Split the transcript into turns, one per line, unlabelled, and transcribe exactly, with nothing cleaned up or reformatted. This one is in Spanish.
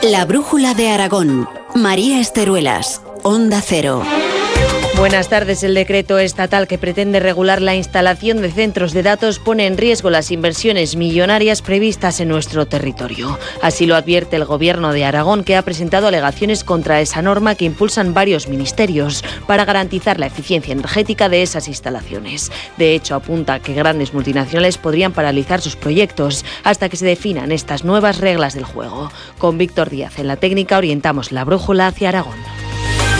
La brújula de Aragón. María Esteruelas, Onda Cero.
Buenas tardes. El decreto estatal que pretende regular la instalación de centros de datos pone en riesgo las inversiones millonarias previstas en nuestro territorio. Así lo advierte el Gobierno de Aragón, que ha presentado alegaciones contra esa norma que impulsan varios ministerios para garantizar la eficiencia energética de esas instalaciones. De hecho, apunta que grandes multinacionales podrían paralizar sus proyectos hasta que se definan estas nuevas reglas del juego. Con Víctor Díaz en la técnica orientamos la brújula hacia Aragón.